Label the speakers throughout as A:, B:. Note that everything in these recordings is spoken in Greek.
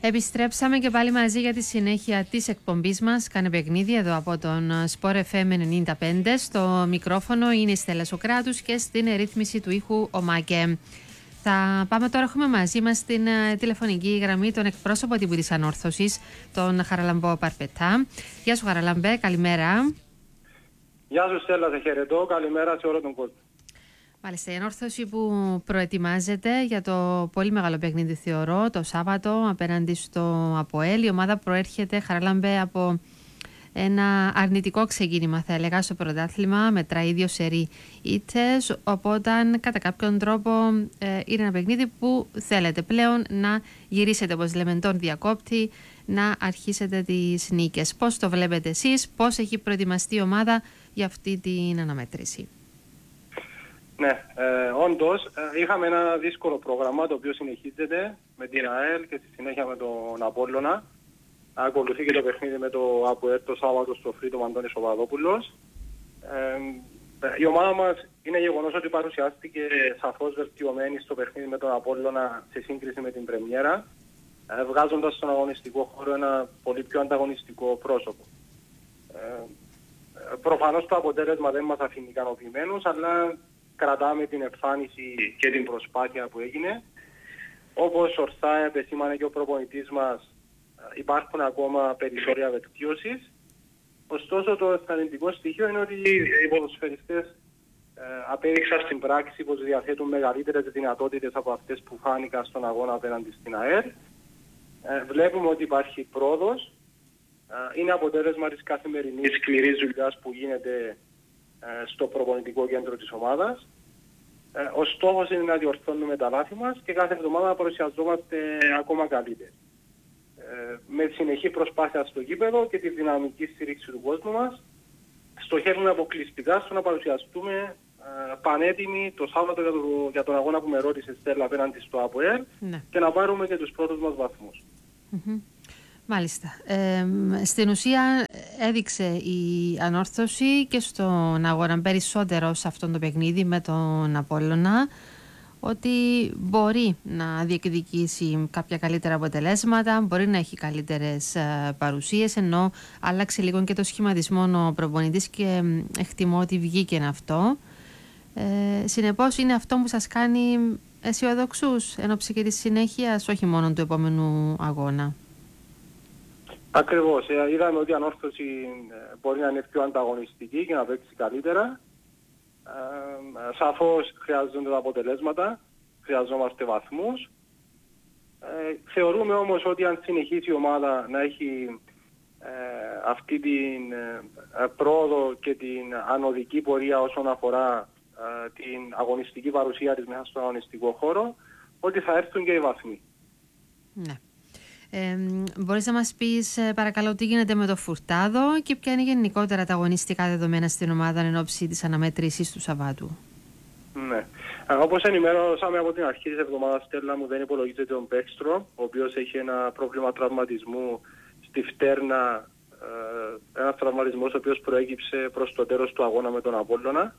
A: Επιστρέψαμε και πάλι μαζί για τη συνέχεια της εκπομπής μας. Κάνε παιχνίδι εδώ από τον Sport FM 95. Στο μικρόφωνο είναι η Στέλλα Σοκράτους και στην ρύθμιση του ήχου ο Μάκε. Θα πάμε τώρα, έχουμε μαζί μας στην τηλεφωνική γραμμή τον εκπρόσωπο τύπου της Ανόρθωσης, τον Χαραλαμπό Παρπετά. Γεια σου Χαραλαμπέ, καλημέρα.
B: Γεια σου Στέλλα, σε χαιρετώ, καλημέρα σε όλο τον κόσμο.
A: Μάλιστα, η Ανόρθωση που προετοιμάζεται για το πολύ μεγάλο παιχνίδι, θεωρώ, το Σάββατο απέναντι στο ΑΠΟΕΛ. Η ομάδα προέρχεται, Χαραλαμπέ, από ένα αρνητικό ξεκίνημα, θα έλεγα, στο πρωτάθλημα. Μετράει 2 σερί ήττες, οπότε κατά κάποιον τρόπο είναι ένα παιχνίδι που θέλετε πλέον να γυρίσετε, όπως λέμε, τον διακόπτη, να αρχίσετε τις νίκες. Πώς το βλέπετε εσείς, πώς έχει προετοιμαστεί η ομάδα για αυτή την αναμέτρηση?
B: Ναι, όντως είχαμε ένα δύσκολο πρόγραμμα το οποίο συνεχίζεται με την ΑΕΛ και στη συνέχεια με τον Απόλλωνα. Ακολουθεί και το παιχνίδι με το ΑΠΟΕΛ το Σάββατο στο Φρύτο Αντώνης Παπαδόπουλος. Η ομάδα μας είναι γεγονός ότι παρουσιάστηκε σαφώς βελτιωμένη στο παιχνίδι με τον Απόλλωνα σε σύγκριση με την πρεμιέρα, βγάζοντας στον αγωνιστικό χώρο ένα πολύ πιο ανταγωνιστικό πρόσωπο. Προφανώς το αποτέλεσμα δεν μας αφήνει ικανοποιημένους, αλλά κρατάμε την εμφάνιση και την προσπάθεια που έγινε. Όπως ορθά επεσήμανε και ο προπονητής μας, υπάρχουν ακόμα περιθώρια βελτίωσης. Ωστόσο το ενθαρρυντικό στοιχείο είναι ότι οι ποδοσφαιριστές απέδειξαν στην πράξη πως διαθέτουν μεγαλύτερες δυνατότητες από αυτές που φάνηκαν στον αγώνα απέναντι στην ΑΕΛ. Βλέπουμε ότι υπάρχει πρόοδος. Είναι αποτέλεσμα της καθημερινής σκληρής δουλειάς που γίνεται στο προπονητικό κέντρο της ομάδας. Ο στόχος είναι να διορθώνουμε τα λάθη μας και κάθε εβδομάδα να παρουσιαζόμαστε ακόμα καλύτεροι. Με συνεχή προσπάθεια στο γήπεδο και τη δυναμική στήριξη του κόσμου μας, στοχεύουμε αποκλειστικά στο να παρουσιαστούμε πανέτοιμοι το Σάββατο για τον αγώνα που με ρώτησε, Στέλλα, απέναντι στο ΑΠΟΕΛ, ναι, και να πάρουμε και τους πρώτους μας βαθμούς.
A: Μάλιστα. Στην ουσία έδειξε η Ανόρθωση και στον αγώνα περισσότερο σε αυτό το παιχνίδι με τον Απόλλωνα ότι μπορεί να διεκδικήσει κάποια καλύτερα αποτελέσματα, μπορεί να έχει καλύτερες παρουσίες, ενώ άλλαξε λίγο και το σχηματισμό ο προπονητής και εκτιμώ ότι βγήκε αυτό. Συνεπώς είναι αυτό που σας κάνει αισιοδοξούς εν ώψη και της συνέχειας, όχι μόνο του επόμενου αγώνα?
B: Ακριβώς. Είδαμε ότι η Ανόρθωση μπορεί να είναι πιο ανταγωνιστική και να παίξει καλύτερα. Σαφώς χρειάζονται τα αποτελέσματα, χρειαζόμαστε βαθμούς. Θεωρούμε όμως ότι αν συνεχίσει η ομάδα να έχει αυτή την πρόοδο και την ανωδική πορεία όσον αφορά την αγωνιστική παρουσία της μέσα στον αγωνιστικό χώρο, ότι θα έρθουν και οι βαθμοί.
A: Ναι. Μπορείς να μας πεις παρακαλώ τι γίνεται με το Φουρτάδο και ποια είναι γενικότερα τα αγωνιστικά δεδομένα στην ομάδα εν ώψη της αναμέτρησης του Σαββάτου?
B: Ναι. Όπως ενημερώσαμε από την αρχή της εβδομάδας, Στέλλα μου, δεν υπολογίζεται τον Παίξτρο, ο οποίος έχει ένα πρόβλημα τραυματισμού στη φτέρνα, ένας τραυματισμός ο οποίος προέκυψε προς το τέλος του αγώνα με τον Απόλλωνα.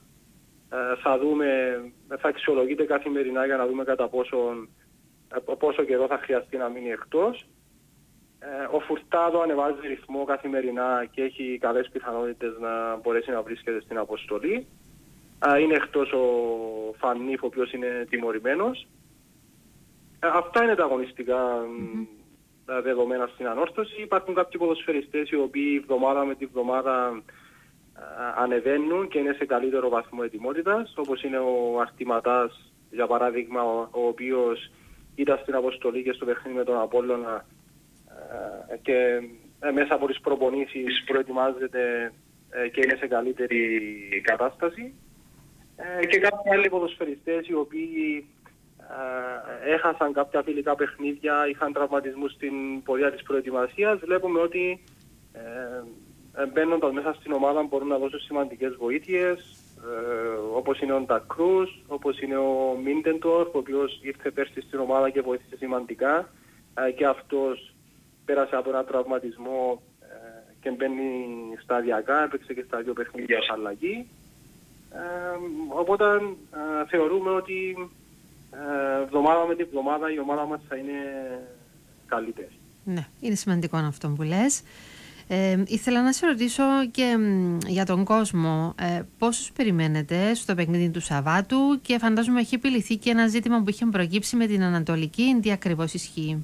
B: Θα αξιολογείται καθημερινά για να δούμε κατά πόσο καιρό θα χρειαστεί να μείνει εκτός. Ο Φουρτάδο ανεβάζει ρυθμό καθημερινά και έχει καλές πιθανότητες να μπορέσει να βρίσκεται στην αποστολή. Είναι εκτός ο Φανίφ, ο οποίος είναι τιμωρημένος. Αυτά είναι τα αγωνιστικά δεδομένα στην Ανόρθωση. Υπάρχουν κάποιοι ποδοσφαιριστές οι οποίοι εβδομάδα με τη βδομάδα ανεβαίνουν και είναι σε καλύτερο βαθμό ετοιμότητας, όπως είναι ο Αρτηματάς, για παράδειγμα, ο οποίος ήταν στην αποστολή και στο παιχνίδι με τον Απόλλωνα και μέσα από τις προπονήσεις προετοιμάζεται και είναι σε καλύτερη κατάσταση. Και κάποιοι άλλοι ποδοσφαιριστές οι οποίοι έχασαν κάποια φιλικά παιχνίδια, είχαν τραυματισμούς στην πορεία της προετοιμασίας, βλέπουμε ότι μπαίνοντας μέσα στην ομάδα μπορούν να δώσουν σημαντικές βοήθειες, όπως είναι ο Ντακρούς, όπως είναι ο Μίντεντορφ, ο οποίος ήρθε πέρσι στην ομάδα και βοήθησε σημαντικά και αυτός πέρασε από ένα τραυματισμό και μπαίνει σταδιακά, έπαιξε και στα 2 παιχνίδια ως αλλαγή. Οπότε θεωρούμε ότι εβδομάδα με την εβδομάδα η ομάδα μας θα είναι καλύτερη.
A: Ναι, είναι σημαντικό αυτό που λες. Ήθελα να σε ρωτήσω και για τον κόσμο, πόσους περιμένετε στο παιχνίδι του Σαββάτου, και φαντάζομαι έχει επιληθεί και ένα ζήτημα που είχε προκύψει με την Ανατολική, τι ακριβώς ισχύει?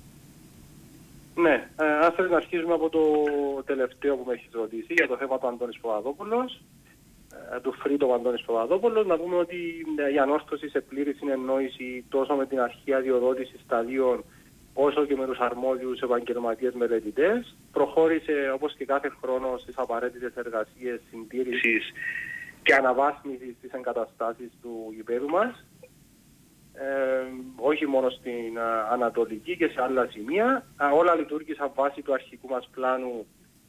B: Ναι, αν θέλεις να αρχίσουμε από το τελευταίο που με έχεις ρωτήσει για το θέμα του Αντώνης Παπαδόπουλος, του Φρύτο Αντώνης Παπαδόπουλος, να πούμε ότι η ανόρθωση σε πλήρη συνεννόηση τόσο με την αρχή αδειοδότησης σταδίων όσο και με τους αρμόδιους επαγγελματίες μελετητές προχώρησε όπως και κάθε χρόνο στις απαραίτητες εργασίες συντήρησης και αναβάθμισης της εγκαταστάσης του γηπέδου μας, όχι μόνο στην Ανατολική και σε άλλα σημεία. Όλα λειτουργήσαν βάσει του αρχικού μας πλάνου,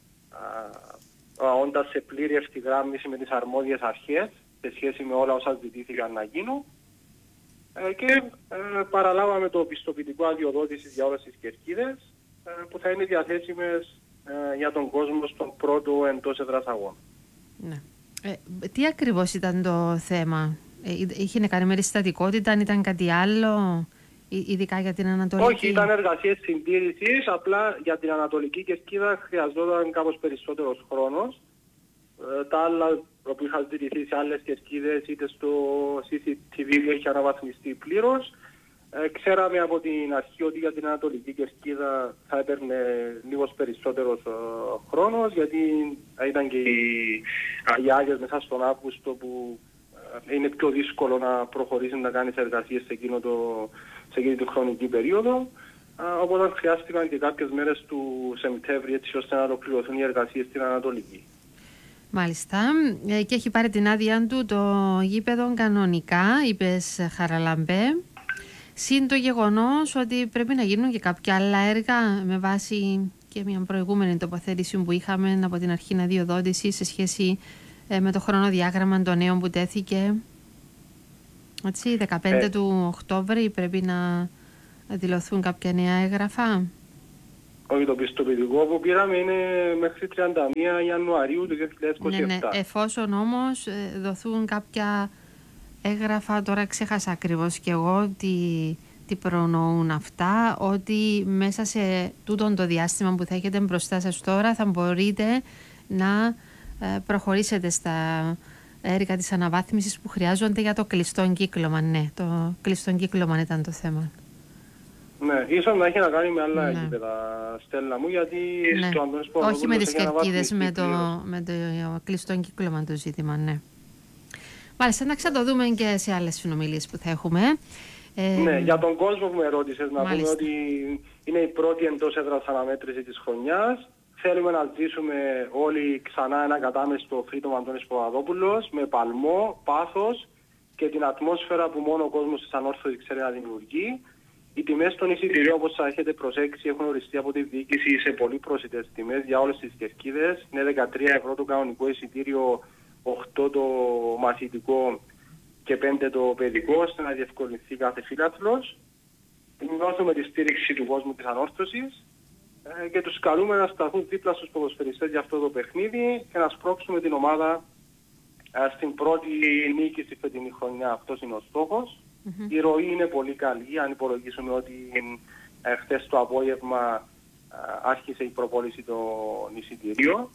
B: όντας σε πλήρη ευθυγράμμιση με τις αρμόδιες αρχές σε σχέση με όλα όσα ζητήθηκαν να γίνουν, και παραλάβαμε το πιστοποιητικό αδειοδότησης για όλες τις κερκίδες που θα είναι διαθέσιμες για τον κόσμο στον πρώτο εντός έδρας αγώνα.
A: Ναι. Τι ακριβώς ήταν το θέμα? Είχε να κάνει με περιστατικότητα, ήταν κάτι άλλο, ειδικά για την Ανατολική?
B: Όχι, ήταν εργασίες συντήρησης, απλά για την Ανατολική κερκίδα χρειαζόταν κάπως περισσότερος χρόνος. Τα άλλα που είχαν ζητηθεί σε άλλες κερκίδες, είτε στο CCTV που έχει αναβαθμιστεί πλήρως, ξέραμε από την αρχή ότι για την Ανατολική κερκίδα θα έπαιρνε λίγος περισσότερος χρόνος, γιατί ήταν και οι Άγιες μέσα στον Αύγουστο που είναι πιο δύσκολο να προχωρήσει να κάνεις εργασίες σε εκείνη τη χρονική περίοδο. Οπότε χρειάστηκαν και κάποιες μέρες του Σεπτέμβρη έτσι ώστε να ολοκληρωθούν οι εργασίες στην Ανατολική.
A: Μάλιστα. Και έχει πάρει την άδεια του το γήπεδο κανονικά, είπες Χαραλαμπέ. Συν το γεγονός ότι πρέπει να γίνουν και κάποια άλλα έργα με βάση και μια προηγούμενη τοποθέτηση που είχαμε από την αρχή αδειοδότηση σε σχέση με το χρονοδιάγραμμα των νέων που τέθηκε. Έτσι, 15 του Οκτώβρη πρέπει να δηλωθούν κάποια νέα έγγραφα.
B: Όχι, το πιστοποιητικό που πήραμε είναι μέχρι 31 Ιανουαρίου του 2027.
A: Ναι, εφόσον όμως δοθούν κάποια έγγραφα, τώρα ξέχασα ακριβώς και εγώ τι προνοούν αυτά, ότι μέσα σε τούτον το διάστημα που θα έχετε μπροστά σας τώρα θα μπορείτε να προχωρήσετε στα έργα της αναβάθμισης που χρειάζονται για το κλειστό κύκλωμα. Ναι, το κλειστό κύκλωμα ήταν το θέμα.
B: Ναι, ίσως να έχει να κάνει με άλλα γήπεδα, Στέλλα μου, γιατί στο Αντώνης Παπαδόπουλος
A: όχι με τις κερκίδες, με το κλειστό κύκλωμα το ζήτημα, ναι. Μάλιστα, να ξαναδούμε και σε άλλες συνομιλίες που θα έχουμε.
B: Ναι, για τον κόσμο που με ρώτησες, να πούμε ότι είναι η πρώτη εντός έδρας αναμέτρηση της χρονιάς. Θέλουμε να ζήσουμε όλοι ξανά ένα κατάμεστο Φρύτο Αντώνης Παπαδόπουλος με παλμό, πάθος και την ατμόσφαιρα που μόνο ο κόσμος της ανόρθωσης ξέρει να δημιουργεί. Οι τιμές των εισιτηρίων, όπως θα έχετε προσέξει, έχουν οριστεί από τη διοίκηση σε πολύ προσιτές τιμές για όλες τις κερκίδες. Είναι 13 ευρώ το κανονικό εισιτήριο, 8 το μαθητικό και 5 το παιδικό, ώστε να διευκολυνθεί κάθε φίλαθλος. Νιώθουμε τη στήριξη του κόσμου της ανόρθωσης και τους καλούμε να σταθούν δίπλα στους ποδοσφαιριστές για αυτό το παιχνίδι και να σπρώξουμε την ομάδα στην πρώτη νίκη στη φετινή χρονιά. Αυτός είναι ο στόχος. Η ροή είναι πολύ καλή, αν υπολογίσουμε ότι χθες το απόγευμα άρχισε η προπόληση των εισιτηρίων.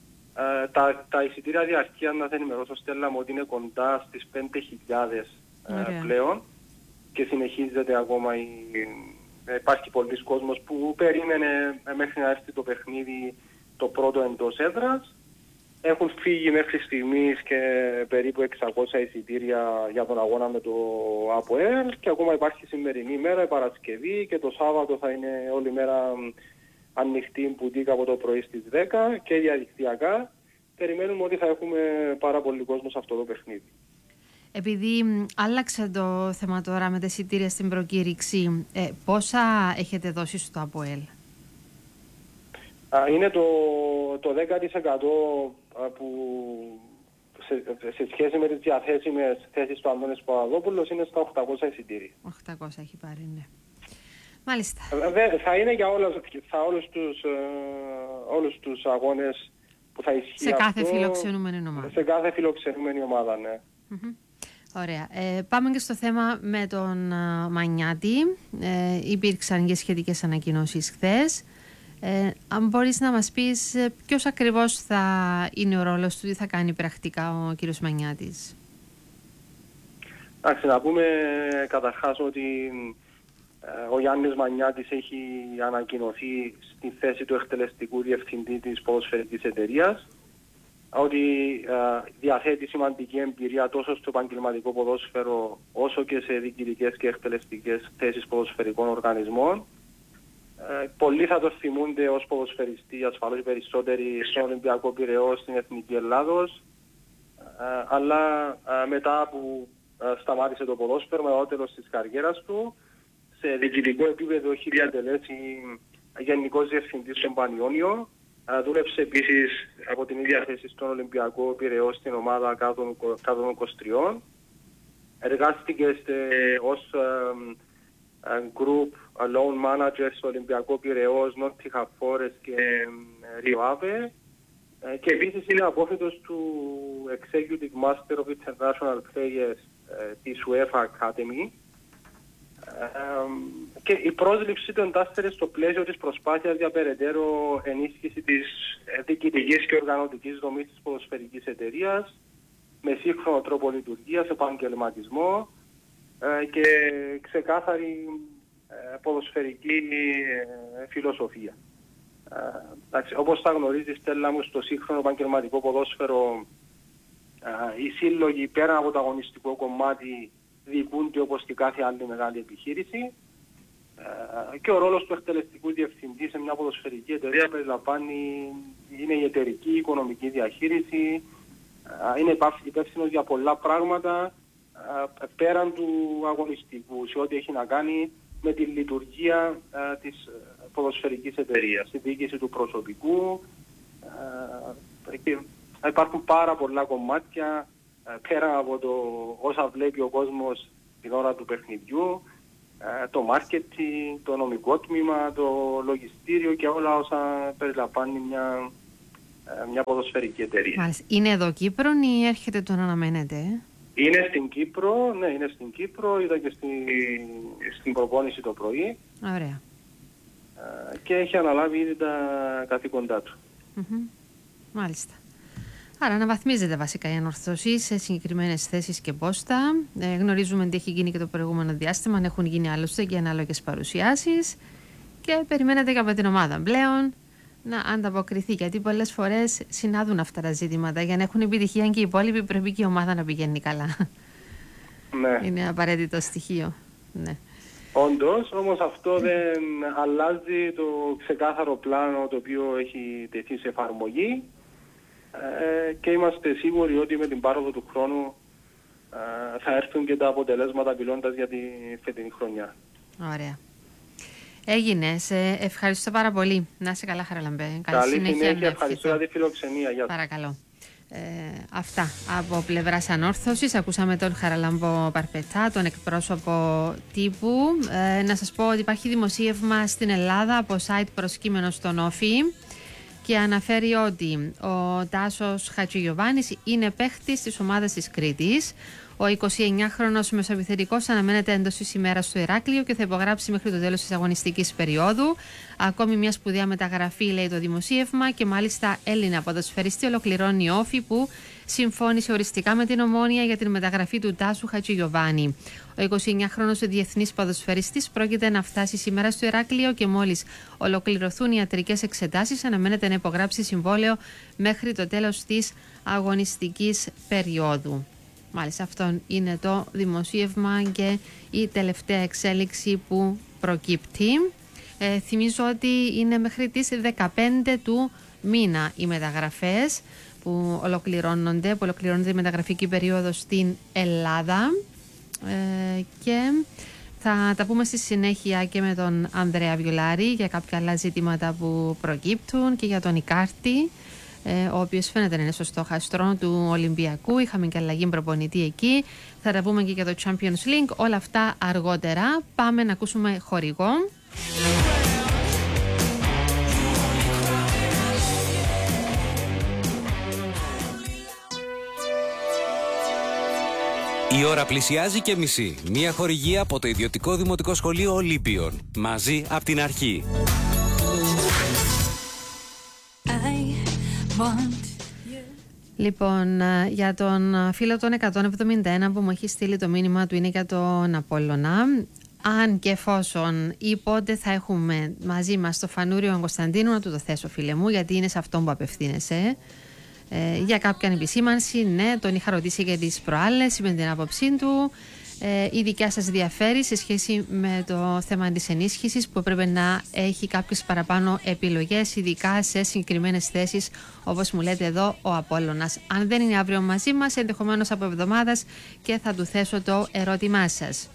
B: Τα εισιτήρια διαρκεία, να θα ενημερώσω, Στέλλα μου, ότι είναι κοντά στις 5.000 πλέον και συνεχίζεται ακόμα υπάρχει πολλής κόσμος που περίμενε μέχρι να έρθει το παιχνίδι το πρώτο εντός έδρας. Έχουν φύγει μέχρι στιγμής και περίπου 600 εισιτήρια για τον αγώνα με το ΑΠΟΕΛ και ακόμα υπάρχει σημερινή ημέρα, η Παρασκευή, και το Σάββατο θα είναι όλη μέρα ανοιχτή μπουτίκα από το πρωί στις 10 και διαδικτυακά. Περιμένουμε ότι θα έχουμε πάρα πολύ κόσμο σε αυτό το παιχνίδι.
A: Επειδή άλλαξε το θέμα τώρα με τα εισιτήρια στην προκήρυξη, πόσα έχετε δώσει στο ΑΠΟΕΛ?
B: Είναι το 10% που σε σχέση με τις διαθέσιμες θέσεις του Αντώνης Παπαδόπουλος είναι στα 800 εισιτήρια.
A: 800 έχει πάρει, ναι. Μάλιστα.
B: Θα είναι για όλους τους αγώνες που θα ισχύει
A: σε κάθε φιλοξενούμενη ομάδα.
B: Σε κάθε φιλοξενούμενη ομάδα, ναι.
A: Ωραία. Πάμε και στο θέμα με τον Μανιάτη. Υπήρξαν και σχετικές ανακοινώσεις χθες. Αν μπορείς να μας πεις ποιος ακριβώς θα είναι ο ρόλος του, τι θα κάνει πρακτικά ο κύριος Μανιάτης.
B: Να πούμε καταρχάς ότι ο Γιάννης Μανιάτης έχει ανακοινωθεί στη θέση του εκτελεστικού διευθυντή της ποδοσφαιρικής εταιρείας, ότι διαθέτει σημαντική εμπειρία τόσο στο επαγγελματικό ποδόσφαιρο όσο και σε διοικητικές και εκτελεστικές θέσεις ποδοσφαιρικών οργανισμών. Πολλοί θα το θυμούνται ως ποδοσφαιριστή, ασφαλώς περισσότεροι στον Ολυμπιακό Πειραιώς, στην Εθνική Ελλάδος, αλλά μετά που σταμάτησε το ποδόσφαιρο, μετά το τέλος της καριέρας του, σε διοικητικό επίπεδο έχει διατελέσει γενικός διευθυντής στον Πανιόνιο. Δούλεψε επίσης από την ίδια θέση στον Ολυμπιακό Πειραιώς στην ομάδα κάτω των 23. Εργάστηκε ως group loan manager στο Ολυμπιακό Πειραιώς, Nottingham Forest και Rio Ave. Και επίσης είναι απόφοιτος του Executive Master of International Players της UEFA Academy. Και η πρόσληψη του εντάσσεται στο πλαίσιο της προσπάθειας για περαιτέρω ενίσχυση της διοικητικής και οργανωτικής δομής της ποδοσφαιρικής εταιρείας με σύγχρονο τρόπο λειτουργίας, επαγγελματισμό και ξεκάθαρη ποδοσφαιρική φιλοσοφία. Όπως θα γνωρίζεις, Στέλλα μου, στο σύγχρονο επαγγελματικό ποδόσφαιρο οι σύλλογοι πέρα από το αγωνιστικό κομμάτι διοικούνται όπως και κάθε άλλη μεγάλη επιχείρηση και ο ρόλος του εκτελεστικού διευθυντή σε μια ποδοσφαιρική εταιρεία περιλαμβάνει, είναι η εταιρική, η οικονομική διαχείριση, είναι υπεύθυνος για πολλά πράγματα πέραν του αγωνιστικού, σε ό,τι έχει να κάνει με τη λειτουργία της ποδοσφαιρικής εταιρείας, τη διοίκηση του προσωπικού. Υπάρχουν πάρα πολλά κομμάτια πέρα από το όσα βλέπει ο κόσμος την ώρα του παιχνιδιού, το marketing, το νομικό τμήμα, το λογιστήριο και όλα όσα περιλαμβάνει μια ποδοσφαιρική εταιρεία.
A: Μάλιστα. Είναι εδώ Κύπρο ή έρχεται το να αναμένετε?
B: Είναι στην Κύπρο, ναι, είναι στην Κύπρο, είδα και στην προπόνηση το πρωί.
A: Ωραία.
B: Και έχει αναλάβει ήδη τα καθήκοντά του.
A: Μάλιστα. Άρα αναβαθμίζεται βασικά η ανορθώση σε συγκεκριμένες θέσεις και πόστα. Γνωρίζουμε τι έχει γίνει και το προηγούμενο διάστημα, αν έχουν γίνει άλλωστε και ανάλογες παρουσιάσεις και περιμένετε και από την ομάδα πλέον να ανταποκριθεί, γιατί πολλές φορές συνάδουν αυτά τα ζητήματα. Για να έχουν επιτυχία και οι υπόλοιποι πρέπει και η ομάδα να πηγαίνει καλά.
B: Ναι.
A: Είναι απαραίτητο στοιχείο. Ναι.
B: Όντως, όμως αυτό δεν αλλάζει το ξεκάθαρο πλάνο το οποίο έχει τεθεί σε εφαρμογή και είμαστε σίγουροι ότι με την πάροδο του χρόνου θα έρθουν και τα αποτελέσματα μιλώντας για τη φετινή χρονιά.
A: Ωραία. Έγινε. Σε ευχαριστώ πάρα πολύ. Να είσαι καλά, Χαραλαμπέ.
B: Καλή συνέχεια. Ευχαριστώ για τη φιλοξενία.
A: Παρακαλώ. Αυτά από πλευράς ανόρθωσης. Ακούσαμε τον Χαραλάμπο Παρπετά, τον εκπρόσωπο τύπου. Να σας πω ότι υπάρχει δημοσίευμα στην Ελλάδα από site προσκύμενο στον Όφη και αναφέρει ότι ο Τάσος Χατζηγιοβάνης είναι παίχτης της ομάδας της Κρήτης. Ο 29χρονος μεσοεπιθετικός αναμένεται εντός της ημέρας στο Ηράκλειο και θα υπογράψει μέχρι το τέλος της αγωνιστικής περίοδου. Ακόμη μια σπουδαία μεταγραφή, λέει το δημοσίευμα, και μάλιστα Έλληνα ποδοσφαιριστή ολοκληρώνει η Όφη, που συμφώνησε οριστικά με την Ομόνοια για την μεταγραφή του Τάσου Χατζηγιοβάνη. Ο 29χρονος διεθνής ποδοσφαιριστής πρόκειται να φτάσει σήμερα στο Ηράκλειο και μόλις ολοκληρωθούν οι ιατρικές εξετάσεις αναμένεται να υπογράψει συμβόλαιο μέχρι το τέλος της αγωνιστικής περίοδου. Μάλιστα, αυτό είναι το δημοσίευμα και η τελευταία εξέλιξη που προκύπτει. Θυμίζω ότι είναι μέχρι τις 15 του μήνα οι μεταγραφές που ολοκληρώνονται η μεταγραφική περίοδος στην Ελλάδα και θα τα πούμε στη συνέχεια και με τον Ανδρέα Βιολάρη για κάποια άλλα ζητήματα που προκύπτουν και για τον Ικάρτη, ο οποίος φαίνεται να είναι στο στόχαστρο του Ολυμπιακού. Είχαμε και αλλαγή προπονητή εκεί. Θα τα πούμε και για το Champions League. Όλα αυτά αργότερα. Πάμε να ακούσουμε χορηγό.
C: Η ώρα πλησιάζει και μισή. Μία χορηγία από το Ιδιωτικό Δημοτικό Σχολείο Ολύμπιων. Μαζί από την αρχή.
A: Λοιπόν, για τον φίλο των 171 που μου έχει στείλει το μήνυμα του είναι για τον Απόλλωνα. Αν και εφόσον ή πότε θα έχουμε μαζί μας το Φανούριο Κωνσταντίνου, να του το θέσω, φίλε μου, γιατί είναι σε αυτόν που απευθύνεσαι. Για κάποια επισήμανση, ναι, τον είχα ρωτήσει και τις προάλλες, με την άποψή του. Η δικιά σας διαφέρει σε σχέση με το θέμα της ενίσχυσης, που έπρεπε να έχει κάποιες παραπάνω επιλογές, ειδικά σε συγκεκριμένες θέσεις, όπως μου λέτε εδώ ο Απόλλωνας. Αν δεν είναι αύριο μαζί μας, ενδεχομένως από εβδομάδας, και θα του θέσω το ερώτημά σας.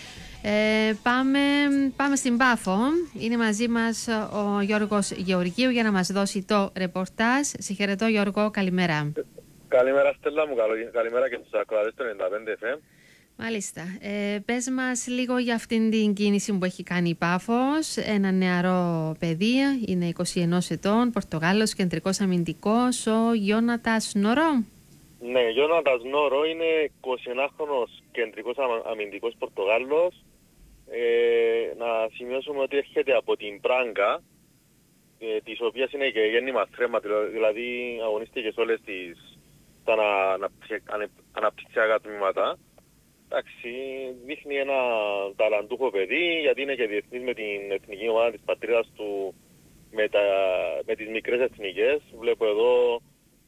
A: Πάμε στην Πάφο. Είναι μαζί μας ο Γιώργος Γεωργίου για να μας δώσει το ρεπορτάζ. Σε χαιρετώ, Γιώργο, καλημέρα.
D: Καλημέρα, Στέλλα μου, καλημέρα και στους ακροατές του 95 FM.
A: Μάλιστα. Πες μας λίγο για αυτήν την κίνηση που έχει κάνει η Πάφος. Ένα νεαρό παιδί, είναι 21 ετών, Πορτογάλος, κεντρικός αμυντικός, ο Γιώνατας Νόρο.
D: Ναι, Γιώνατας Νόρο είναι 21χρονος κεντρικός αμυντικός Πορτογάλος. Να σημειώσουμε ότι έρχεται από την Μπράγκα, της οποίας είναι και γέννημα θρέμα, δηλαδή αγωνίστηκε σε όλες τα αναπτυξιακά τμήματα. Εντάξει, δείχνει ένα ταλαντούχο παιδί, γιατί είναι και διεθνής με την εθνική ομάδα της πατρίδας του, με τις μικρές εθνικές. Βλέπω εδώ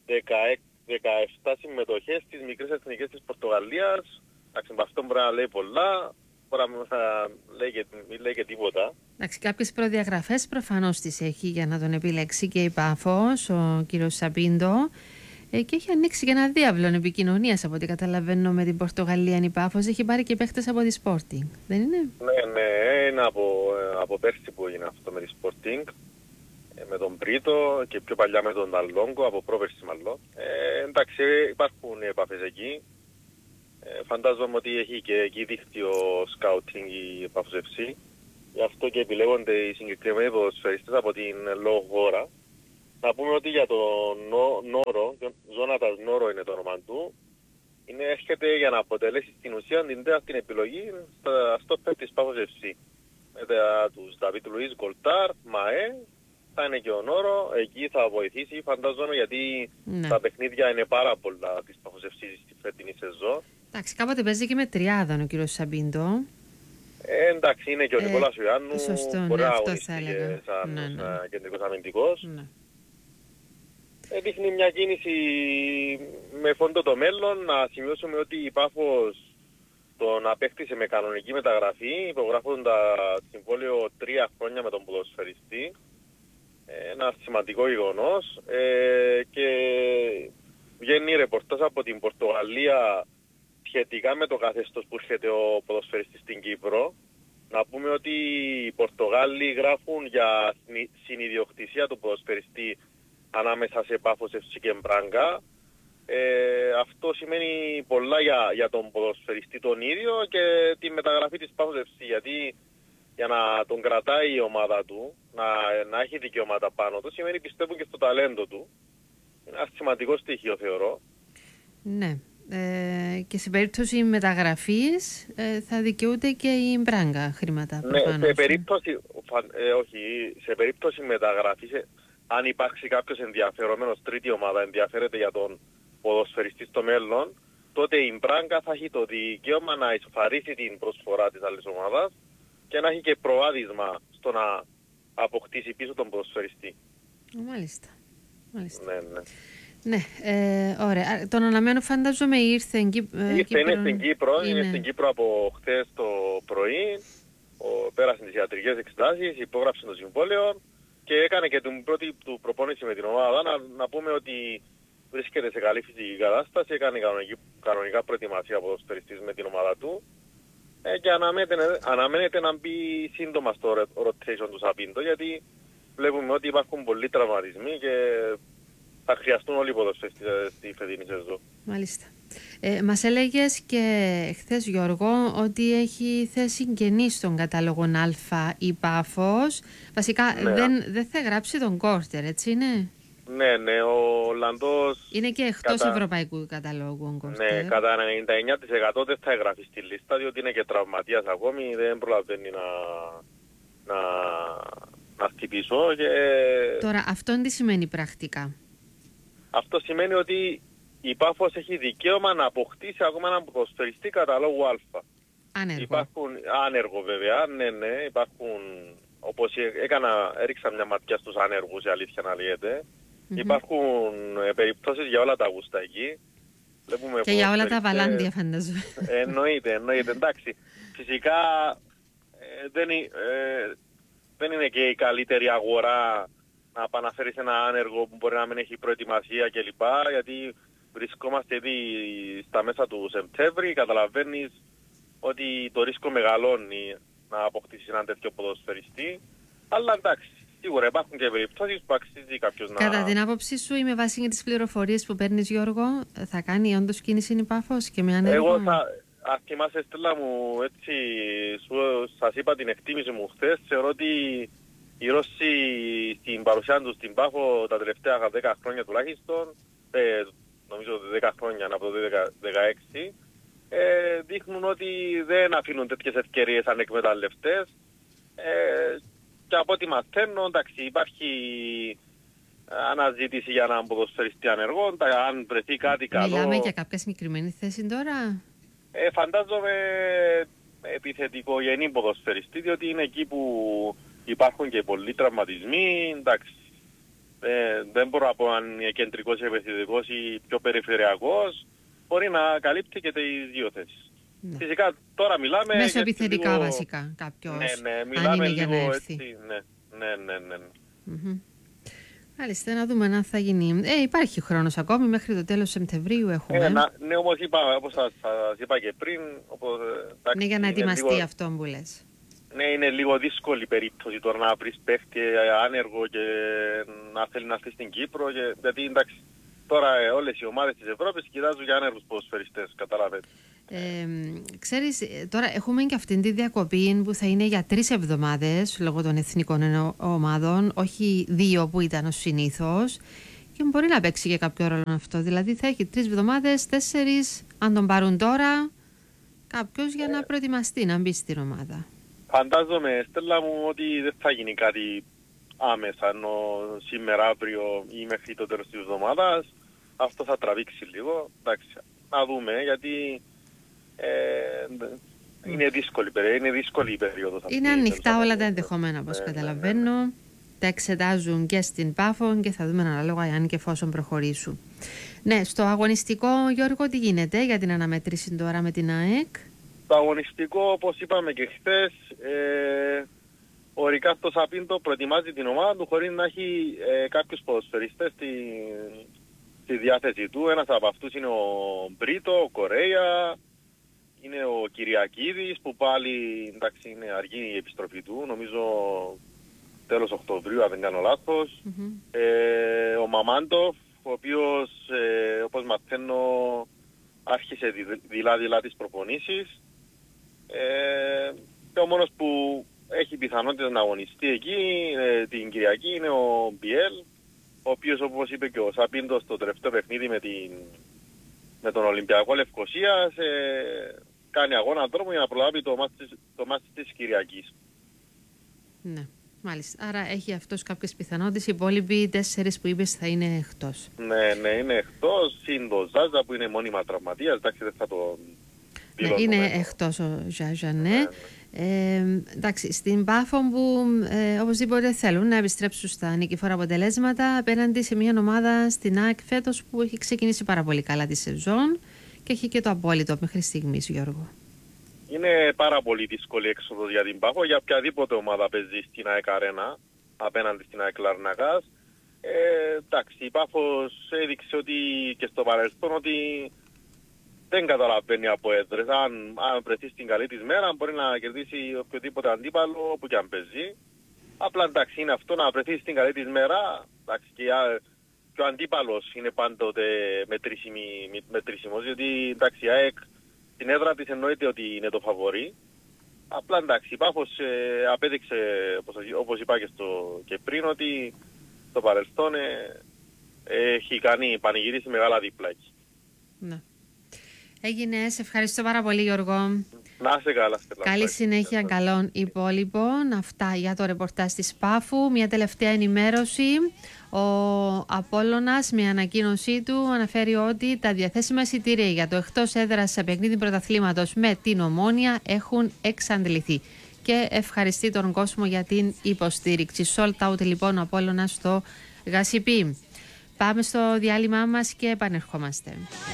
D: 17 συμμετοχές στις μικρές εθνικές της Πορτογαλίας. Εντάξει, με αυτό μπορεί να λέει πολλά, μπορεί να μην λέει και τίποτα.
A: Εντάξει, κάποιες προδιαγραφές προφανώς τις έχει για να τον επιλέξει και η Πάφος, ο κύριος Σαμπίντο. Και έχει ανοίξει και ένα διάβλο επικοινωνίας, από ό,τι καταλαβαίνω, με την Πορτογαλία. Η Πάφος έχει πάρει και παίχτες από τη Sporting, δεν είναι?
D: Ναι, είναι από πέρσι που έγινε αυτό με τη Sporting, με τον Πρίτο και πιο παλιά με τον Ταλόγκο, από πρόπερσι μάλλον. Εντάξει, υπάρχουν επαφές εκεί. Φαντάζομαι ότι έχει και εκεί δίκτυο σκάουτινγκ η Πάφος FC. Γι' αυτό και επιλέγονται οι συγκεκριμένοι ποδοσφαιριστές από την λόγω χώρα. Να πούμε ότι για τον Νόρο, Γιώνατας Νόρο είναι το όνομα του, έρχεται για να αποτελέσει στην ουσία την τέταρτη επιλογή στο πέπ της Πάφος FC. Με τους Δαβίτ Λουίς, Γκολτάρ, Μαέ, θα είναι και ο Νόρο, εκεί θα βοηθήσει, φαντάζομαι, γιατί τα παιχνίδια είναι πάρα πολλά της Πάφος FC στη φετινή σεζόν.
A: Εντάξει, κάποτε παίζει και με τριάδαν ο κύριος Σαμπίντο.
D: Εντάξει, είναι και ο Νικόλας Ιωάννου, μπορεί να αγωνιστεί σαν κεντρικός αμυντικός.
A: Ναι.
D: Δείχνει μια κίνηση με φόντο το μέλλον. Να σημειώσουμε ότι η Πάφος τον απέκτησε με κανονική μεταγραφή, υπογράφοντα συμβόλαιο 3 χρόνια με τον ποδοσφαιριστή. Ένα σημαντικό γεγονός. Και βγαίνει ρεπορτάζ από την Πορτογαλία σχετικά με το καθεστώς που έρχεται ο ποδοσφαιριστής στην Κύπρο. Να πούμε ότι οι Πορτογάλοι γράφουν για συνιδιοκτησία του ποδοσφαιριστή ανάμεσα σε Πάφος FC και Μπράγκα. Αυτό σημαίνει πολλά για τον ποδοσφαιριστή τον ίδιο και τη μεταγραφή της Πάφος FC, γιατί για να τον κρατάει η ομάδα του, να έχει δικαιώματα πάνω του, σημαίνει πιστεύουν και στο ταλέντο του. Είναι ένα σημαντικό στοιχείο, θεωρώ.
A: Ναι. Και σε περίπτωση μεταγραφής θα δικαιούται και η Μπράγκα χρήματα.
D: Ναι, σε περίπτωση μεταγραφής, αν υπάρξει κάποιος ενδιαφερόμενος, τρίτη ομάδα ενδιαφέρεται για τον ποδοσφαιριστή στο μέλλον, τότε η Μπράγκα θα έχει το δικαίωμα να εισφαρίσει την προσφορά της άλλης ομάδας και να έχει και προάδεισμα στο να αποκτήσει πίσω τον ποδοσφαιριστή.
A: Μάλιστα.
D: Ναι.
A: Ναι, ωραία. Τον αναμένω, φαντάζομαι, ήρθε
D: είναι στην Κύπρο. Είναι στην Κύπρο από χθες το πρωί. Πέρασε τις ιατρικές εξετάσεις, υπόγραψε το συμβόλαιο και έκανε και την πρώτη του προπόνηση με την ομάδα. Να πούμε ότι βρίσκεται σε καλή φυσική κατάσταση, έκανε κανονικά προετοιμασία από ποδοσφαιριστής με την ομάδα του και αναμένεται να μπει σύντομα στο rotation του Σαμπίντο, γιατί βλέπουμε ότι υπάρχουν πολλοί τραυματισμοί και θα χρειαστούν όλοι οι ποδοσφαιριστές στη φετινή σεζόν.
A: Μάλιστα. Μας έλεγες και χθες, Γιώργο, ότι έχει θέση κενή στον κατάλογο Α η Πάφος. Βασικά δεν θα γράψει τον Κόρτερ, έτσι είναι?
D: Ναι, ο Ολλανδός...
A: Είναι και εκτός ευρωπαϊκού καταλόγου ο Κόρτερ.
D: Ναι, κατά 99% δεν θα εγγραφεί στη λίστα, διότι είναι και τραυματίας ακόμη, δεν προλαβαίνει να χτυπήσω.
A: Τώρα, αυτό τι σημαίνει πρακτικά?
D: αυτό σημαίνει ότι η Πάφος έχει δικαίωμα να αποκτήσει ακόμα έναν ποδοσφαιριστή κατά λόγου Α.
A: Άνεργο.
D: Υπάρχουν, άνεργο βέβαια, ναι, υπάρχουν, όπως έριξα μια ματιά στους άνεργους, η αλήθεια να λέγεται. Υπάρχουν περιπτώσεις για όλα τα γούστα εκεί.
A: Και για όλα τα βαλάντια φαντάζομαι.
D: Εννοείται, εντάξει. Φυσικά δεν είναι και η καλύτερη αγορά να επαναφέρεις ένα άνεργο που μπορεί να μην έχει προετοιμασία κλπ. Γιατί βρισκόμαστε ήδη στα μέσα του Σεπτέμβρη, καταλαβαίνεις ότι το ρίσκο μεγαλώνει να αποκτήσει έναν τέτοιο ποδοσφαιριστή. Αλλά εντάξει, σίγουρα υπάρχουν και περιπτώσεις που αξίζει κάποιος να...
A: Κατά την άποψή σου, με βάση τις πληροφορίες που παίρνεις, Γιώργο, θα κάνει όντως κίνηση η Πάφος και με άνεργο?
D: Εγώ αν θυμάσαι, Στέλλα μου, έτσι σας είπα την εκτίμηση μου χθες, θεωρώ ότι οι Ρώσοι στην παρουσία τους στην Πάφο τα τελευταία 10 χρόνια τουλάχιστον, νομίζω 10 χρόνια από το 2016, δείχνουν ότι δεν αφήνουν τέτοιες ευκαιρίες ανεκμεταλλευτές. Και από ό,τι μαθαίνω, εντάξει, υπάρχει αναζήτηση για έναν ποδοσφαιριστή ανεργό. Αν βρεθεί κάτι καλό...
A: Μιλάμε για κάποια συγκεκριμένη θέση τώρα?
D: Φαντάζομαι επιθετικογενή ποδοσφαιριστή, διότι είναι εκεί που υπάρχουν και πολλοί τραυματισμοί. Εντάξει, δεν μπορώ να πω αν είναι κεντρικός ή επιθετικός ή πιο περιφερειακός. Μπορεί να καλύπτει και τις δύο θέσεις. Ναι. Φυσικά τώρα μιλάμε...
A: Μέσω επιθετικά λίγο... βασικά κάποιος,
D: μιλάμε
A: αν είναι
D: λίγο
A: για να έρθει.
D: Έτσι, ναι.
A: Μάλιστα, να δούμε αν θα γίνει. Υπάρχει χρόνος ακόμη, μέχρι το τέλος Σεπτεμβρίου έχουμε.
D: Ναι, όπως σας είπα και πριν...
A: Ναι, για να ετοιμαστεί λίγο... αυτό που λες.
D: Ναι, είναι λίγο δύσκολη περίπτωση τώρα να βρεις παίχτη άνεργο και να θέλει να έρθει στην Κύπρο. Γιατί εντάξει, τώρα όλες οι ομάδες της Ευρώπης κοιτάζουν για άνεργους ποδοσφαιριστές, καταλαβαίνετε.
A: Ξέρεις, τώρα έχουμε και αυτήν τη διακοπή που θα είναι για 3 εβδομάδες λόγω των εθνικών ομάδων, όχι 2 που ήταν ως συνήθως, και μπορεί να παίξει και κάποιο ρόλο αυτό. Δηλαδή θα έχει 3 εβδομάδες, 4 αν τον πάρουν τώρα κάποιος για να προετοιμαστεί να μπει στην ομάδα.
D: Φαντάζομαι, Στέλλα μου, ότι δεν θα γίνει κάτι άμεσα, ενώ σήμερα, αύριο ή μέχρι το τέλος της εβδομάδας. Αυτό θα τραβήξει λίγο. Εντάξει, να δούμε, γιατί είναι δύσκολη η περίοδος.
A: Είναι ανοιχτά όλα τα ενδεχόμενα, όπως καταλαβαίνω. Τα εξετάζουν και στην Πάφο και θα δούμε ανάλογα αν και εφόσον προχωρήσουν. Ναι, στο αγωνιστικό, Γιώργο, τι γίνεται για την αναμέτρηση τώρα με την ΑΕΚ?
D: Το αγωνιστικό, όπως είπαμε και χθες, ο Ρικάρντο Σαπίντο προετοιμάζει την ομάδα του χωρίς να έχει κάποιους ποδοσφαιριστές στη διάθεση του. Ένας από αυτούς είναι ο Μπρίτο, ο Κορέα, είναι ο Κυριακίδης που πάλι, εντάξει, είναι αργή η επιστροφή του, νομίζω τέλος Οκτωβρίου αν δεν κάνω λάθος. Ο Μαμάντοφ, ο οποίος όπως μαθαίνω άρχισε δειλά τις προπονήσεις, και ο μόνος που έχει πιθανότητα να αγωνιστεί εκεί την Κυριακή είναι ο Μπιέλ, ο οποίος, όπως είπε και ο Σαπίντο στο τελευταίο παιχνίδι με τον Ολυμπιακό Λευκωσίας, κάνει αγώνα δρόμο για να προλάβει το μάτι της Κυριακής.
A: Ναι, μάλιστα. Άρα έχει αυτός κάποιες πιθανότητες. Οι υπόλοιποι 4 που είπες θα είναι εκτός.
D: Ναι, είναι εκτός. Συν το Ζάζα που είναι μόνιμα τραυματίας. Εντάξει, δεν θα το δηλώσουμε.
A: Είναι εκτός ο Ζάζα, ναι. Εντάξει, στην Πάφο που οπωσδήποτε θέλουν να επιστρέψουν στα νικηφόρα αποτελέσματα απέναντι σε μια ομάδα στην ΑΕΚ φέτος που έχει ξεκινήσει πάρα πολύ καλά τη σεζόν και έχει και το απόλυτο μέχρι στιγμής, Γιώργο.
D: Είναι πάρα πολύ δύσκολη έξοδος για την Πάφο, για οποιαδήποτε ομάδα παίζει στην ΑΕΚ Αρένα απέναντι στην ΑΕΚ Λαρνακάς. Εντάξει, η Πάφος έδειξε ότι και στο παρελθόν ότι δεν καταλαβαίνει από έδρες. Αν βρεθεί στην καλή της μέρα μπορεί να κερδίσει οποιοδήποτε αντίπαλο που και αν παίζει. Απλά εντάξει, είναι αυτό, να βρεθεί στην καλή της μέρα. Εντάξει, και ο αντίπαλος είναι πάντοτε μετρήσιμος, διότι εντάξει, η ΑΕΚ στην έδρα της εννοείται ότι είναι το φαβορί. Απλά εντάξει, η Πάφος απέδειξε, όπως είπα και πριν, ότι στο παρελθόν έχει πανηγυρίσει μεγάλα διπλάκι.
A: Ναι. Έγινε, σε ευχαριστώ πάρα πολύ, Γιώργο.
D: Να είσαι καλά, Στέλλα.
A: Καλή συνέχεια καλών υπόλοιπων. Αυτά για το ρεπορτάζ της Πάφου. Μια τελευταία ενημέρωση. Ο Απόλλωνας με ανακοίνωσή του αναφέρει ότι τα διαθέσιμα εισιτήρια για το εκτός έδρας σε παιχνίδι πρωταθλήματος με την Ομόνοια έχουν εξαντληθεί. Και ευχαριστεί τον κόσμο για την υποστήριξη. Sold out λοιπόν ο Απόλλωνας στο Γασιπί. Πάμε στο διάλειμμα μας και επανερχόμαστε.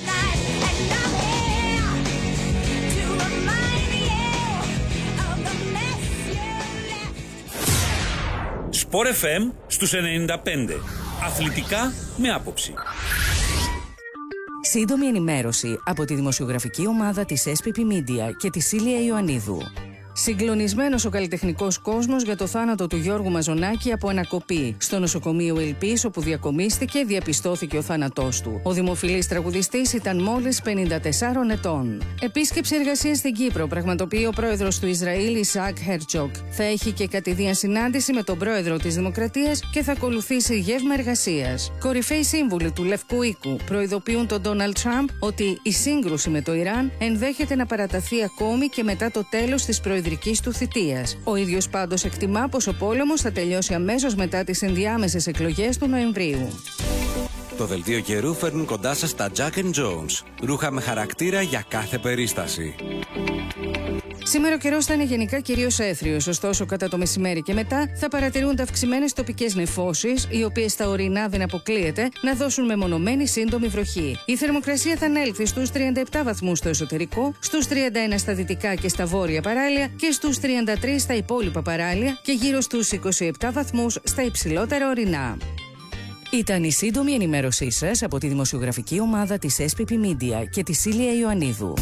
C: Sport FM στους 95. Αθλητικά με άποψη.
E: Σύντομη ενημέρωση από τη δημοσιογραφική ομάδα της SPP Media και τη Σίλια Ιωαννίδου. Συγκλονισμένος ο καλλιτεχνικός κόσμος για το θάνατο του Γιώργου Μαζονάκη από ανακοπή. Στο νοσοκομείο Ελπής, όπου διακομίστηκε, διαπιστώθηκε ο θάνατός του. Ο δημοφιλής τραγουδιστής ήταν μόλις 54 ετών. Επίσκεψη εργασίας στην Κύπρο πραγματοποιεί ο πρόεδρος του Ισραήλ, Ισαάκ Χέρτζοκ. Θα έχει και κατηδίαν συνάντηση με τον πρόεδρο της Δημοκρατίας και θα ακολουθήσει γεύμα εργασίας. Κορυφαίοι σύμβουλοι του Λευκού Οίκου προειδοποιούν τον Ντόναλντ Τραμπ ότι η σύγκρουση με το Ιράν ενδέχεται να παραταθεί ακόμη και μετά το τέλος της προεδρικής του θητείας. Ο ίδιος πάντως εκτιμά πως ο πόλεμος θα τελειώσει αμέσως μετά τις ενδιάμεσες εκλογές του Νοεμβρίου.
C: Το δελτίο καιρού φέρνουν κοντά σας τα Jack & Jones. Ρούχα με χαρακτήρα για κάθε περίσταση.
E: Σήμερα ο καιρός θα είναι γενικά κυρίως έθριος, ωστόσο κατά το μεσημέρι και μετά θα παρατηρούνται αυξημένες τοπικές νεφώσεις, οι οποίες στα ορεινά δεν αποκλείεται να δώσουν μεμονωμένη σύντομη βροχή. Η θερμοκρασία θα ανέλθει στους 37 βαθμούς στο εσωτερικό, στους 31 στα δυτικά και στα βόρεια παράλια και στους 33 στα υπόλοιπα παράλια και γύρω στους 27 βαθμούς στα υψηλότερα ορεινά. Ήταν η σύντομη ενημέρωσή σας από τη δημοσιογραφική ομάδα της SPP Media και τη Σίλια Ιωαννίδου.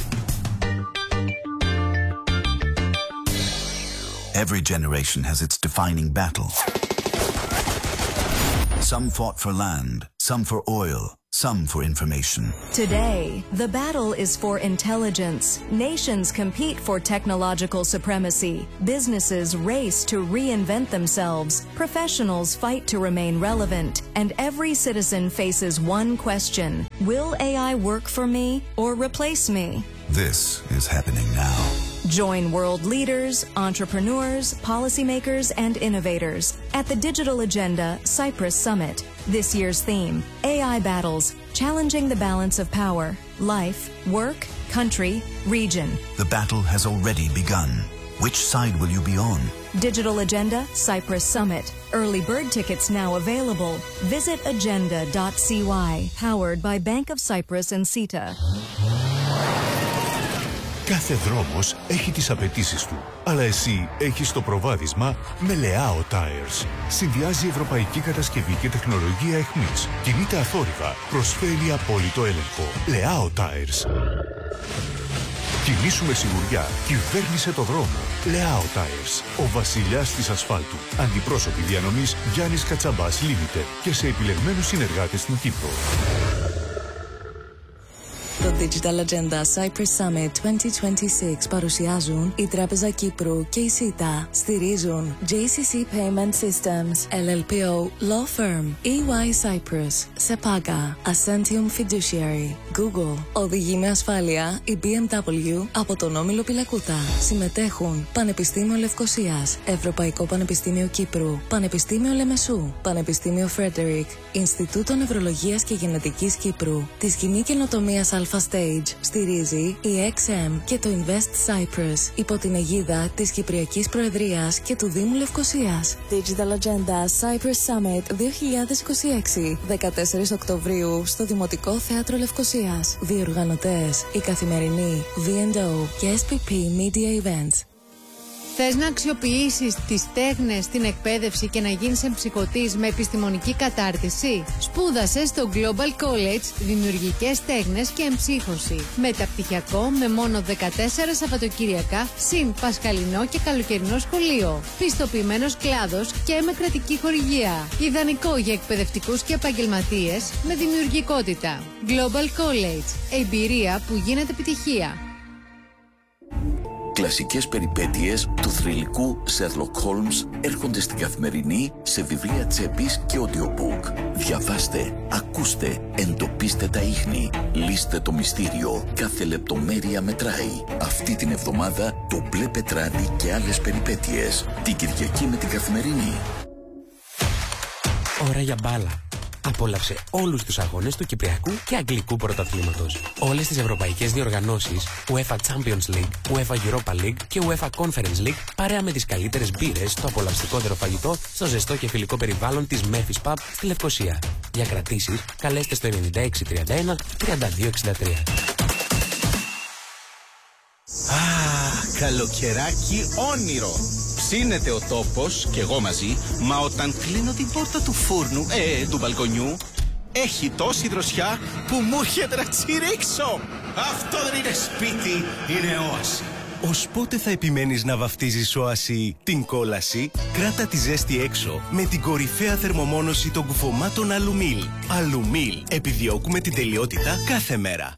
F: Every generation has its defining battle. Some fought for land, some for oil, some for information.
G: Today, the battle is for intelligence. Nations compete for technological supremacy. Businesses race to reinvent themselves. Professionals fight to remain relevant. And every citizen faces one question: will AI work for me or replace me?
F: This is happening now.
G: Join world leaders, entrepreneurs, policymakers, and innovators at the Digital Agenda Cyprus Summit. This year's theme: AI battles, challenging the balance of power, life, work, country, region.
F: The battle has already begun. Which side will you be on?
G: Digital Agenda Cyprus Summit. Early bird tickets now available. Visit agenda.cy. Powered by Bank of Cyprus and CETA.
H: Κάθε δρόμος έχει τις απαιτήσεις του, αλλά εσύ έχεις το προβάδισμα με Leao Tires. Συνδυάζει ευρωπαϊκή κατασκευή και τεχνολογία εχμής. Κινείται αθόρυβα, προσφέρει απόλυτο έλεγχο. Leao Tires. Κινήσου με σιγουριά, κυβέρνησε το δρόμο. Leao Tires. Ο βασιλιάς της ασφάλτου. Αντιπρόσωποι διανομής Γιάννης Κατσαμπάς Limited και σε επιλεγμένους συνεργάτες στην Κύπρο.
I: Το Digital Agenda Cyprus Summit 2026 παρουσιάζουν η Τράπεζα Κύπρου και η CETA. Στηρίζουν JCC Payment Systems, LLPO Law Firm, EY Cyprus, Sepaga, Ascentium Fiduciary, Google. Οδηγεί με ασφάλεια η BMW από τον Όμιλο Πιλακούτα. Συμμετέχουν Πανεπιστήμιο Λευκωσίας, Ευρωπαϊκό Πανεπιστήμιο Κύπρου, Πανεπιστήμιο Λεμεσού, Πανεπιστήμιο Φρέντερικ, Ινστιτούτο Νευρολογίας και Γενετικής Κύπρου, τη Σκηνή Καινοτομίας Alpha Stage. Στηρίζει η XM και το Invest Cyprus υπό την αιγίδα της Κυπριακής Προεδρίας και του Δήμου Λευκωσίας. Digital Agenda Cyprus Summit 2026, 14 Οκτωβρίου στο Δημοτικό Θέατρο Λευκωσίας. Διοργανωτές η Καθημερινή, V&O και SPP Media Events.
J: Θες να αξιοποιήσεις τις τέχνες στην εκπαίδευση και να γίνεις εμψυχωτής με επιστημονική κατάρτιση? Σπούδασε στο Global College Δημιουργικές Τέχνες και Εμψύχωση. Μεταπτυχιακό με μόνο 14 Σαββατοκυριακά, συν πασχαλινό και καλοκαιρινό σχολείο. Πιστοποιημένος κλάδος και με κρατική χορηγία. Ιδανικό για εκπαιδευτικούς και επαγγελματίες με δημιουργικότητα. Global College. Εμπειρία που γίνεται επιτυχία.
K: Κλασικές περιπέτειες του θρυλικού Sherlock Holmes έρχονται στην Καθημερινή σε βιβλία τσέπης και audiobook. Διαβάστε, ακούστε, εντοπίστε τα ίχνη, λύστε το μυστήριο. Κάθε λεπτομέρεια μετράει. Αυτή την εβδομάδα το μπλε πετράδι και άλλες περιπέτειες. Την Κυριακή με την Καθημερινή.
L: Ώρα για μπάλα. Απόλαυσε όλους τους αγώνες του Κυπριακού και Αγγλικού Πρωταθλήματος. Όλες τις ευρωπαϊκές διοργανώσεις, UEFA Champions League, UEFA Europa League και UEFA Conference League, παρέα με τις καλύτερες μπύρες, το απολαυστικότερο φαγητό, στο ζεστό και φιλικό περιβάλλον της Memphis Pub στη Λευκοσία. Για κρατήσεις, καλέστε στο 9631 3263.
M: Καλοκαιράκι όνειρο. Ψήνεται ο τόπος και εγώ μαζί, μα όταν κλείνω την πόρτα του φούρνου, του μπαλκονιού, έχει τόση δροσιά που μου έρχεται να τσιρίξω. Αυτό δεν είναι σπίτι, είναι όαση.
N: Ως πότε θα επιμένεις να βαφτίζεις όαση την κόλαση? Κράτα τη ζέστη έξω με την κορυφαία θερμομόνωση των κουφωμάτων Αλουμίλ. Αλουμίλ. Επιδιώκουμε την τελειότητα κάθε μέρα.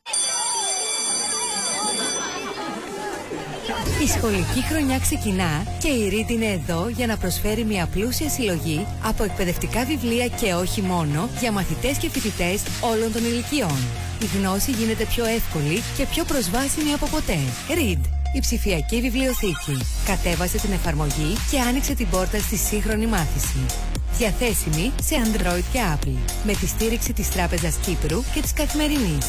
O: Η σχολική χρονιά ξεκινά και η Read είναι εδώ για να προσφέρει μια πλούσια συλλογή από εκπαιδευτικά βιβλία και όχι μόνο για μαθητές και φοιτητές όλων των ηλικιών. Η γνώση γίνεται πιο εύκολη και πιο προσβάσιμη από ποτέ. Read, η ψηφιακή βιβλιοθήκη. Κατέβασε την εφαρμογή και άνοιξε την πόρτα στη σύγχρονη μάθηση. Διαθέσιμη σε Android και Apple, με τη στήριξη της Τράπεζας Κύπρου και της Καθημερινής.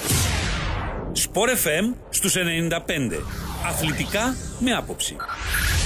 P: Sport FM στους 95. Αθλητικά με άποψη.